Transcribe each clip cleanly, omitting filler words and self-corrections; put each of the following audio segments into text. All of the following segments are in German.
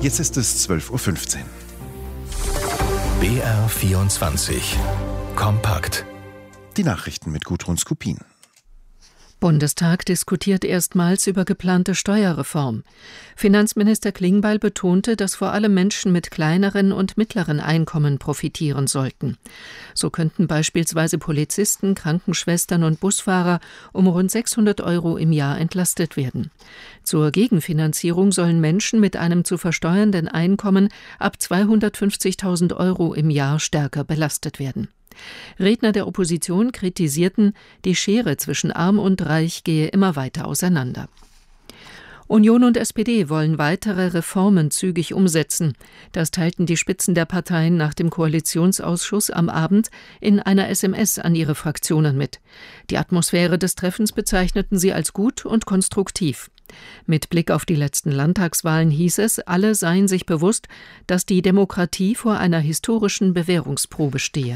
Jetzt ist es 12:15 Uhr. BR24 Kompakt. Die Nachrichten mit Gudrun Skupin. Bundestag diskutiert erstmals über geplante Steuerreform. Finanzminister Klingbeil betonte, dass vor allem Menschen mit kleineren und mittleren Einkommen profitieren sollten. So könnten beispielsweise Polizisten, Krankenschwestern und Busfahrer um rund 600 € im Jahr entlastet werden. Zur Gegenfinanzierung sollen Menschen mit einem zu versteuernden Einkommen ab 250.000 € im Jahr stärker belastet werden. Redner der Opposition kritisierten, die Schere zwischen Arm und Reich gehe immer weiter auseinander. Union und SPD wollen weitere Reformen zügig umsetzen. Das teilten die Spitzen der Parteien nach dem Koalitionsausschuss am Abend in einer SMS an ihre Fraktionen mit. Die Atmosphäre des Treffens bezeichneten sie als gut und konstruktiv. Mit Blick auf die letzten Landtagswahlen hieß es, alle seien sich bewusst, dass die Demokratie vor einer historischen Bewährungsprobe stehe.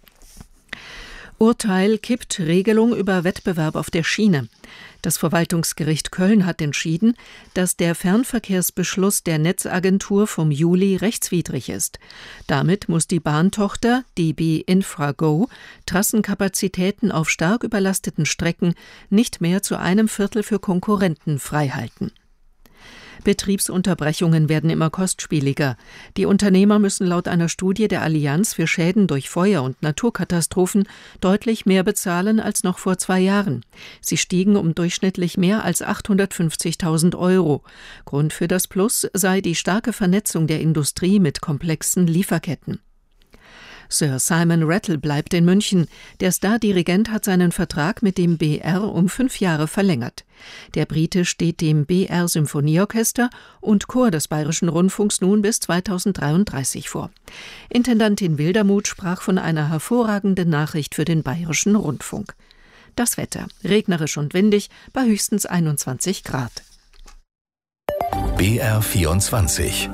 Urteil kippt Regelung über Wettbewerb auf der Schiene. Das Verwaltungsgericht Köln hat entschieden, dass der Fernverkehrsbeschluss der Netzagentur vom Juli rechtswidrig ist. Damit muss die Bahntochter DB Infrago Trassenkapazitäten auf stark überlasteten Strecken nicht mehr zu einem Viertel für Konkurrenten freihalten. Betriebsunterbrechungen werden immer kostspieliger. Die Unternehmer müssen laut einer Studie der Allianz für Schäden durch Feuer und Naturkatastrophen deutlich mehr bezahlen als noch vor 2 Jahren. Sie stiegen um durchschnittlich mehr als 850.000 €. Grund für das Plus sei die starke Vernetzung der Industrie mit komplexen Lieferketten. Sir Simon Rattle bleibt in München. Der Stardirigent hat seinen Vertrag mit dem BR um 5 Jahre verlängert. Der Brite steht dem BR Symphonieorchester und Chor des Bayerischen Rundfunks nun bis 2033 vor. Intendantin Wildermuth sprach von einer hervorragenden Nachricht für den Bayerischen Rundfunk. Das Wetter: regnerisch und windig bei höchstens 21 Grad. BR24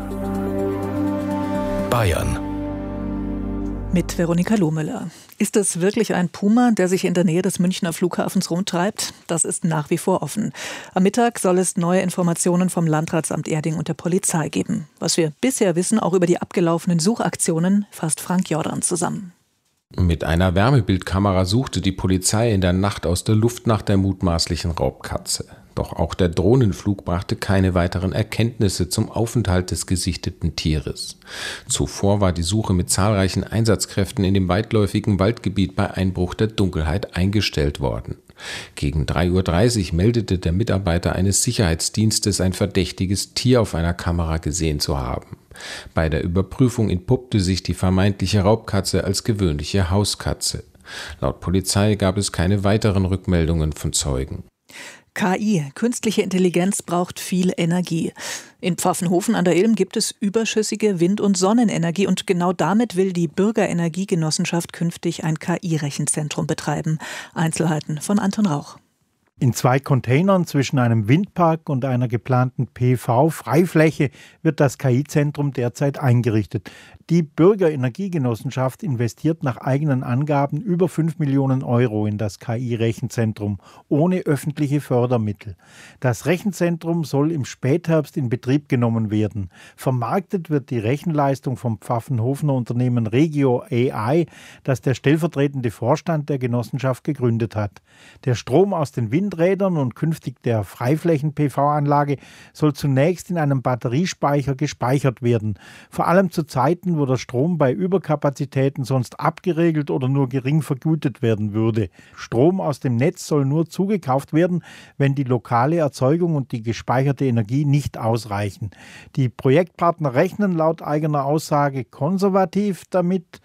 Bayern. Mit Veronika Lohmüller. Ist es wirklich ein Puma, der sich in der Nähe des Münchner Flughafens rumtreibt? Das ist nach wie vor offen. Am Mittag soll es neue Informationen vom Landratsamt Erding und der Polizei geben. Was wir bisher wissen, auch über die abgelaufenen Suchaktionen, fasst Frank Jordan zusammen. Mit einer Wärmebildkamera suchte die Polizei in der Nacht aus der Luft nach der mutmaßlichen Raubkatze. Doch auch der Drohnenflug brachte keine weiteren Erkenntnisse zum Aufenthalt des gesichteten Tieres. Zuvor war die Suche mit zahlreichen Einsatzkräften in dem weitläufigen Waldgebiet bei Einbruch der Dunkelheit eingestellt worden. Gegen 3:30 Uhr meldete der Mitarbeiter eines Sicherheitsdienstes ein verdächtiges Tier auf einer Kamera gesehen zu haben. Bei der Überprüfung entpuppte sich die vermeintliche Raubkatze als gewöhnliche Hauskatze. Laut Polizei gab es keine weiteren Rückmeldungen von Zeugen. KI, künstliche Intelligenz, braucht viel Energie. In Pfaffenhofen an der Ilm gibt es überschüssige Wind- und Sonnenenergie und genau damit will die Bürgerenergiegenossenschaft künftig ein KI-Rechenzentrum betreiben. Einzelheiten von Anton Rauch. In 2 Containern zwischen einem Windpark und einer geplanten PV-Freifläche wird das KI-Zentrum derzeit eingerichtet. Die Bürgerenergiegenossenschaft investiert nach eigenen Angaben über 5 Millionen € in das KI-Rechenzentrum, ohne öffentliche Fördermittel. Das Rechenzentrum soll im Spätherbst in Betrieb genommen werden. Vermarktet wird die Rechenleistung vom Pfaffenhofener Unternehmen Regio AI, das der stellvertretende Vorstand der Genossenschaft gegründet hat. Der Strom aus den Windrädern und künftig der Freiflächen-PV-Anlage soll zunächst in einem Batteriespeicher gespeichert werden. Vor allem zu Zeiten, wo der Strom bei Überkapazitäten sonst abgeregelt oder nur gering vergütet werden würde. Strom aus dem Netz soll nur zugekauft werden, wenn die lokale Erzeugung und die gespeicherte Energie nicht ausreichen. Die Projektpartner rechnen laut eigener Aussage konservativ damit,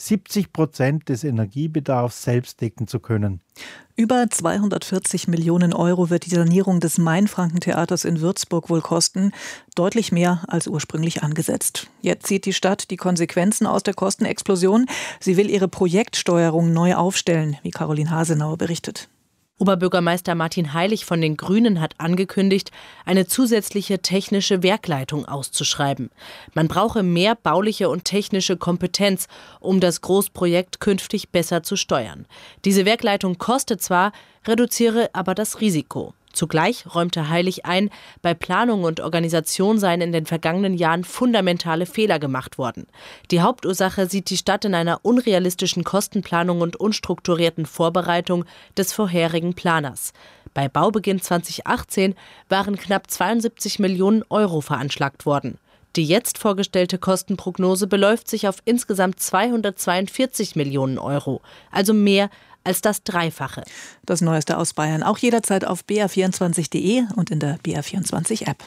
70% des Energiebedarfs selbst decken zu können. Über 240 Millionen € wird die Sanierung des Mainfranken-Theaters in Würzburg wohl kosten. Deutlich mehr als ursprünglich angesetzt. Jetzt zieht die Stadt die Konsequenzen aus der Kostenexplosion. Sie will ihre Projektsteuerung neu aufstellen, wie Caroline Hasenauer berichtet. Oberbürgermeister Martin Heilig von den Grünen hat angekündigt, eine zusätzliche technische Werkleitung auszuschreiben. Man brauche mehr bauliche und technische Kompetenz, um das Großprojekt künftig besser zu steuern. Diese Werkleitung kostet zwar, reduziere aber das Risiko. Zugleich räumte Heilig ein, bei Planung und Organisation seien in den vergangenen Jahren fundamentale Fehler gemacht worden. Die Hauptursache sieht die Stadt in einer unrealistischen Kostenplanung und unstrukturierten Vorbereitung des vorherigen Planers. Bei Baubeginn 2018 waren knapp 72 Millionen Euro veranschlagt worden. Die jetzt vorgestellte Kostenprognose beläuft sich auf insgesamt 242 Millionen Euro, also mehr als das Dreifache. Das Neueste aus Bayern auch jederzeit auf br24.de und in der BR24-App.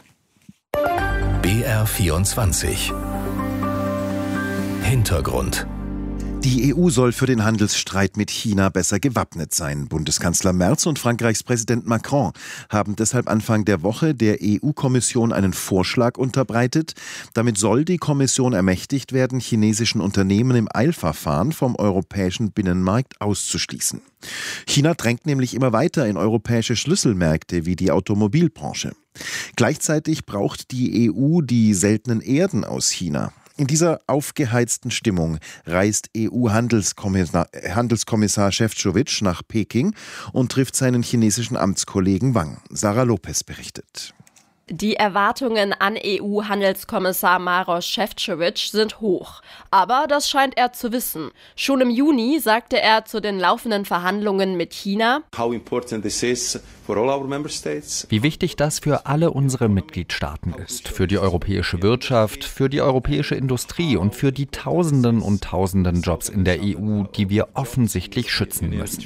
BR24 Hintergrund. Die EU soll für den Handelsstreit mit China besser gewappnet sein. Bundeskanzler Merz und Frankreichs Präsident Macron haben deshalb Anfang der Woche der EU-Kommission einen Vorschlag unterbreitet. Damit soll die Kommission ermächtigt werden, chinesischen Unternehmen im Eilverfahren vom europäischen Binnenmarkt auszuschließen. China drängt nämlich immer weiter in europäische Schlüsselmärkte wie die Automobilbranche. Gleichzeitig braucht die EU die seltenen Erden aus China. In dieser aufgeheizten Stimmung reist EU-Handelskommissar Šefčovič nach Peking und trifft seinen chinesischen Amtskollegen Wang. Sarah Lopez berichtet. Die Erwartungen an EU-Handelskommissar Maroš Šefčovič sind hoch. Aber das scheint er zu wissen. Schon im Juni sagte er zu den laufenden Verhandlungen mit China: Wie wichtig das für alle unsere Mitgliedstaaten ist, für die europäische Wirtschaft, für die europäische Industrie und für die Tausenden und Tausenden Jobs in der EU, die wir offensichtlich schützen müssen.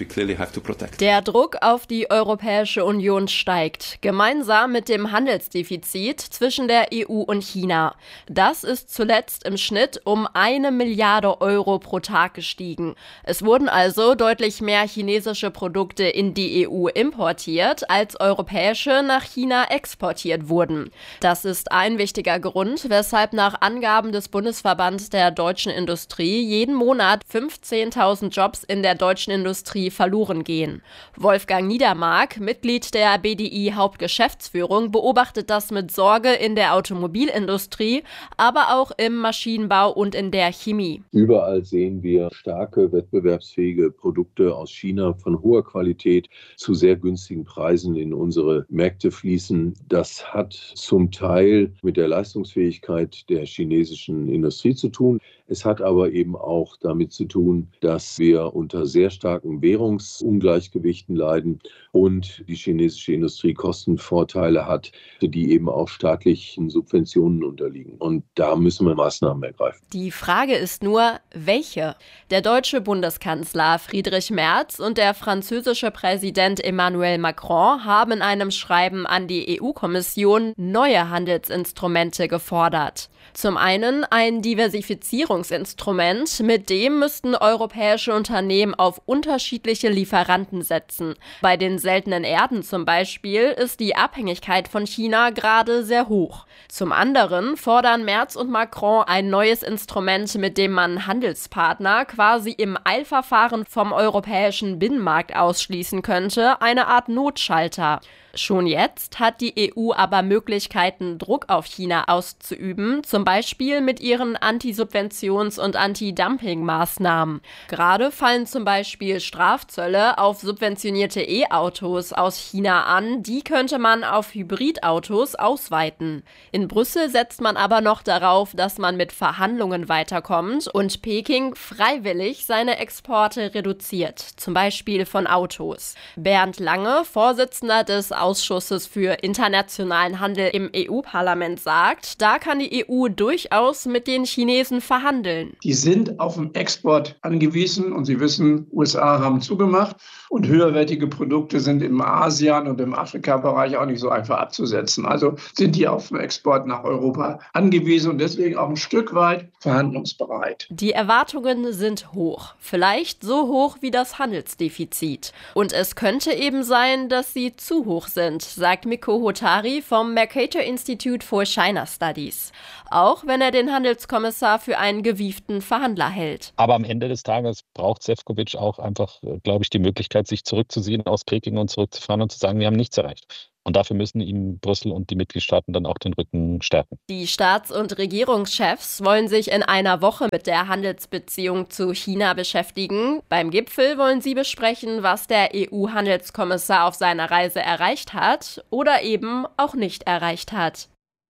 Der Druck auf die Europäische Union steigt, gemeinsam mit dem Handelsdefizit zwischen der EU und China. Das ist zuletzt im Schnitt um 1 Milliarde Euro pro Tag gestiegen. Es wurden also deutlich mehr chinesische Produkte in die EU importiert, als europäische nach China exportiert wurden. Das ist ein wichtiger Grund, weshalb nach Angaben des Bundesverbands der deutschen Industrie jeden Monat 15.000 Jobs in der deutschen Industrie verloren gehen. Wolfgang Niedermark, Mitglied der BDI-Hauptgeschäftsführung, beobachtet das mit Sorge in der Automobilindustrie, aber auch im Maschinenbau und in der Chemie. Überall sehen wir starke, wettbewerbsfähige Produkte aus China von hoher Qualität zu sehr günstigen Preisen in unsere Märkte fließen. Das hat zum Teil mit der Leistungsfähigkeit der chinesischen Industrie zu tun. Es hat aber eben auch damit zu tun, dass wir unter sehr starken Währungsungleichgewichten leiden und die chinesische Industrie Kostenvorteile hat, die eben auch staatlichen Subventionen unterliegen. Und da müssen wir Maßnahmen ergreifen. Die Frage ist nur, welche? Der deutsche Bundeskanzler Friedrich Merz und der französische Präsident Emmanuel Macron haben in einem Schreiben an die EU-Kommission neue Handelsinstrumente gefordert. Zum einen ein Diversifizierungsinstrument, mit dem müssten europäische Unternehmen auf unterschiedliche Lieferanten setzen. Bei den seltenen Erden zum Beispiel ist die Abhängigkeit von China gerade sehr hoch. Zum anderen fordern Merz und Macron ein neues Instrument, mit dem man Handelspartner quasi im Eilverfahren vom europäischen Binnenmarkt ausschließen könnte, eine Art Notschalter. Schon jetzt hat die EU aber Möglichkeiten, Druck auf China auszuüben, zum Beispiel mit ihren Antisubventions- und Anti-Dumping-Maßnahmen. Gerade fallen zum Beispiel Strafzölle auf subventionierte E-Autos aus China an, die könnte man auf Hybridautos ausweiten. In Brüssel setzt man aber noch darauf, dass man mit Verhandlungen weiterkommt und Peking freiwillig seine Exporte reduziert, zum Beispiel von Autos. Bernd Lange, Vorsitzender des Ausschusses für internationalen Handel im EU-Parlament, sagt, da kann die EU durchaus mit den Chinesen verhandeln. Die sind auf den Export angewiesen und Sie wissen, USA haben zugemacht und höherwertige Produkte sind im ASEAN und im Afrika-Bereich auch nicht so einfach abzusetzen. Also sind die auf den Export nach Europa angewiesen und deswegen auch ein Stück weit verhandlungsbereit. Die Erwartungen sind hoch, vielleicht so hoch wie das Handelsdefizit. Und es könnte eben sein, dass sie zu hoch sind, sagt Mikko Hotari vom Mercator Institute for China Studies. Auch wenn er den Handelskommissar für einen gewieften Verhandler hält. Aber am Ende des Tages braucht Šefčovič auch einfach, glaube ich, die Möglichkeit, sich zurückzuziehen aus Peking und zurückzufahren und zu sagen, wir haben nichts erreicht. Und dafür müssen ihm Brüssel und die Mitgliedstaaten dann auch den Rücken stärken. Die Staats- und Regierungschefs wollen sich in einer Woche mit der Handelsbeziehung zu China beschäftigen. Beim Gipfel wollen sie besprechen, was der EU-Handelskommissar auf seiner Reise erreicht hat oder eben auch nicht erreicht hat.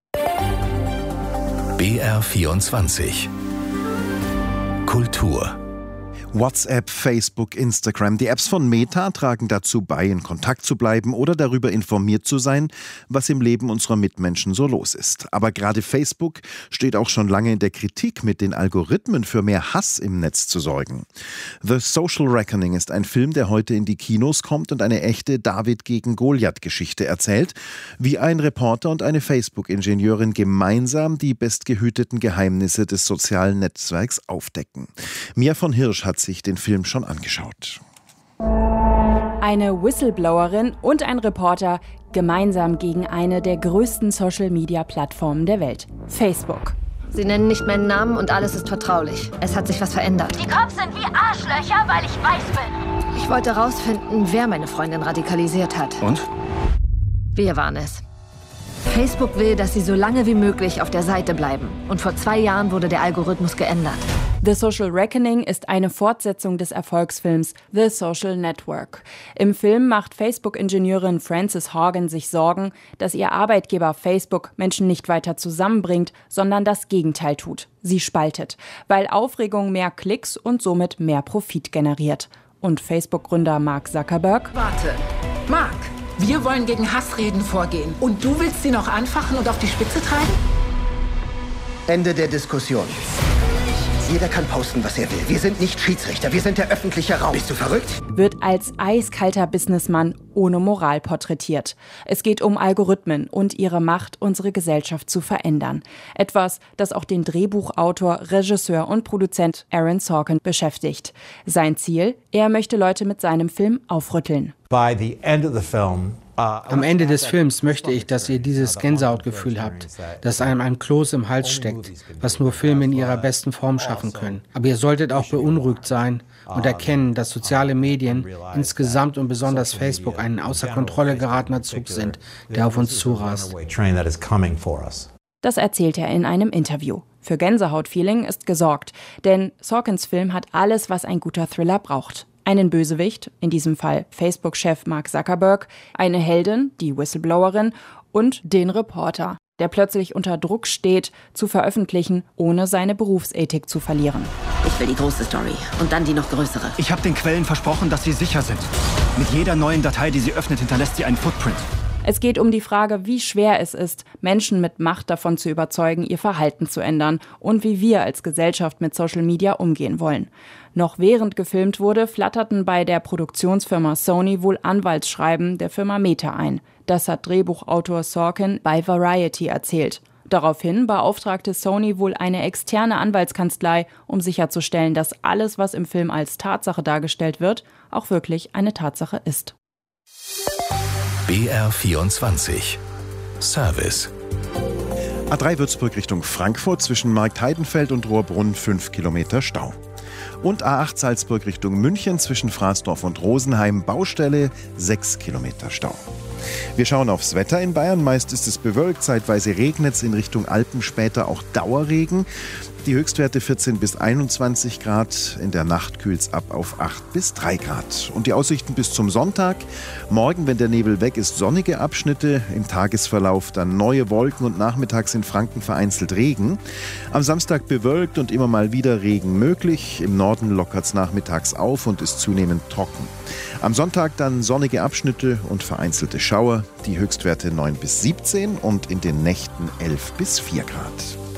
BR24 Kultur. WhatsApp, Facebook, Instagram, die Apps von Meta tragen dazu bei, in Kontakt zu bleiben oder darüber informiert zu sein, was im Leben unserer Mitmenschen so los ist. Aber gerade Facebook steht auch schon lange in der Kritik, mit den Algorithmen für mehr Hass im Netz zu sorgen. The Social Reckoning ist ein Film, der heute in die Kinos kommt und eine echte David gegen Goliath-Geschichte erzählt, wie ein Reporter und eine Facebook-Ingenieurin gemeinsam die bestgehüteten Geheimnisse des sozialen Netzwerks aufdecken. Mia von Hirsch hat sich den Film schon angeschaut. Eine Whistleblowerin und ein Reporter gemeinsam gegen eine der größten Social-Media-Plattformen der Welt, Facebook. Sie nennen nicht meinen Namen und alles ist vertraulich. Es hat sich was verändert. Die Cops sind wie Arschlöcher, weil ich weiß bin. Ich wollte herausfinden, wer meine Freundin radikalisiert hat. Und? Wir waren es. Facebook will, dass sie so lange wie möglich auf der Seite bleiben. Und vor 2 Jahren wurde der Algorithmus geändert. The Social Reckoning ist eine Fortsetzung des Erfolgsfilms The Social Network. Im Film macht Facebook-Ingenieurin Frances Haugen sich Sorgen, dass ihr Arbeitgeber Facebook Menschen nicht weiter zusammenbringt, sondern das Gegenteil tut. Sie spaltet, weil Aufregung mehr Klicks und somit mehr Profit generiert. Und Facebook-Gründer Mark Zuckerberg: Warte, Mark, wir wollen gegen Hassreden vorgehen. Und du willst sie noch anfachen und auf die Spitze treiben? Ende der Diskussion. Jeder kann posten, was er will. Wir sind nicht Schiedsrichter, wir sind der öffentliche Raum. Bist du verrückt? Wird als eiskalter Businessmann ohne Moral porträtiert. Es geht um Algorithmen und ihre Macht, unsere Gesellschaft zu verändern. Etwas, das auch den Drehbuchautor, Regisseur und Produzent Aaron Sorkin beschäftigt. Sein Ziel? Er möchte Leute mit seinem Film aufrütteln. Am Ende des Films möchte ich, dass ihr dieses Gänsehautgefühl habt, das einem ein Kloß im Hals steckt, was nur Filme in ihrer besten Form schaffen können. Aber ihr solltet auch beunruhigt sein und erkennen, dass soziale Medien insgesamt und besonders Facebook ein außer Kontrolle geratener Zug sind, der auf uns zurast. Das erzählt er in einem Interview. Für Gänsehaut-Feeling ist gesorgt, denn Sorkins Film hat alles, was ein guter Thriller braucht. Einen Bösewicht, in diesem Fall Facebook-Chef Mark Zuckerberg, eine Heldin, die Whistleblowerin und den Reporter, der plötzlich unter Druck steht, zu veröffentlichen, ohne seine Berufsethik zu verlieren. Ich will die große Story und dann die noch größere. Ich habe den Quellen versprochen, dass sie sicher sind. Mit jeder neuen Datei, die sie öffnet, hinterlässt sie einen Footprint. Es geht um die Frage, wie schwer es ist, Menschen mit Macht davon zu überzeugen, ihr Verhalten zu ändern und wie wir als Gesellschaft mit Social Media umgehen wollen. Noch während gefilmt wurde, flatterten bei der Produktionsfirma Sony wohl Anwaltsschreiben der Firma Meta ein. Das hat Drehbuchautor Sorkin bei Variety erzählt. Daraufhin beauftragte Sony wohl eine externe Anwaltskanzlei, um sicherzustellen, dass alles, was im Film als Tatsache dargestellt wird, auch wirklich eine Tatsache ist. BR24 Service. A3 Würzburg Richtung Frankfurt zwischen Marktheidenfeld und Rohrbrunn 5 Kilometer Stau. Und A8 Salzburg Richtung München zwischen Fraßdorf und Rosenheim Baustelle 6 Kilometer Stau. Wir schauen aufs Wetter in Bayern. Meist ist es bewölkt, zeitweise regnet es, in Richtung Alpen später auch Dauerregen. Die Höchstwerte 14 bis 21 Grad, in der Nacht kühlt es ab auf 8 bis 3 Grad. Und die Aussichten bis zum Sonntag. Morgen, wenn der Nebel weg ist, sonnige Abschnitte, im Tagesverlauf dann neue Wolken und nachmittags in Franken vereinzelt Regen. Am Samstag bewölkt und immer mal wieder Regen möglich. Im Norden lockert es nachmittags auf und ist zunehmend trocken. Am Sonntag dann sonnige Abschnitte und vereinzelte Schauer. Die Höchstwerte 9 bis 17 und in den Nächten 11 bis 4 Grad.